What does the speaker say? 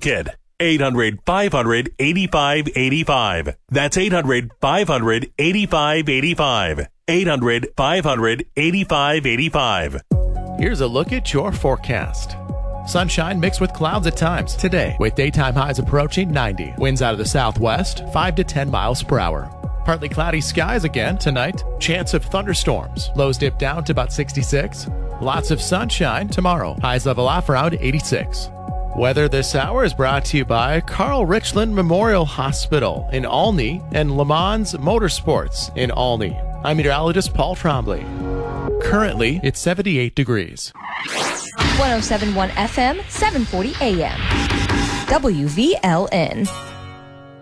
kit. 800-500-8585. That's 800-500-8585. 800-500-8585. Here's a look at your forecast. Sunshine mixed with clouds at times today, with daytime highs approaching 90. Winds out of the southwest, 5 to 10 miles per hour. Partly cloudy skies again tonight. Chance of thunderstorms. Lows dip down to about 66. Lots of sunshine tomorrow. Highs level off around 86. Weather this hour is brought to you by Carl Richland Memorial Hospital in Olney and Le Mans Motorsports in Olney. I'm meteorologist Paul Trombley. Currently, it's 78 degrees. 107.1 FM, 740 AM. WVLN.